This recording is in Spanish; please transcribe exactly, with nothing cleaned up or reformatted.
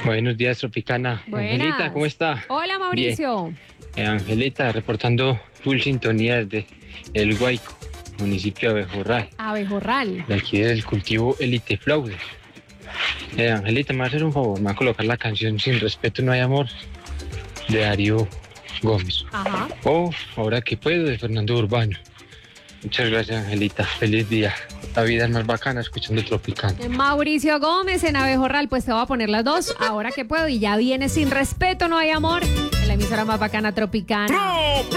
Buenos días, Tropicana. Buenas. Angelita, ¿cómo está? Hola, Mauricio. Bien. Eh, Angelita, reportando full sintonía desde El Guayco, municipio de Abejorral, Abejorral. de aquí del cultivo Elite Flaude. Eh, Angelita, me va a hacer un favor, me va a colocar la canción Sin Respeto No Hay Amor, de Darío Gómez. Ajá. O Ahora que Puedo, de Fernando Urbano. Muchas gracias, Angelita. Feliz día. La vida es más bacana escuchando Tropicana. Mauricio Gómez en Abejorral, pues te voy a poner las dos, ahora que puedo, y ya viene Sin Respeto No Hay Amor, en la emisora más bacana Tropicana.